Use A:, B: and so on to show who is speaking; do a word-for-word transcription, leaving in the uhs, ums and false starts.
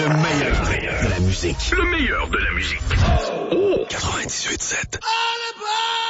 A: Le meilleur de la musique.
B: Le meilleur de la musique. Oh,
A: quatre-vingt-dix-huit sept.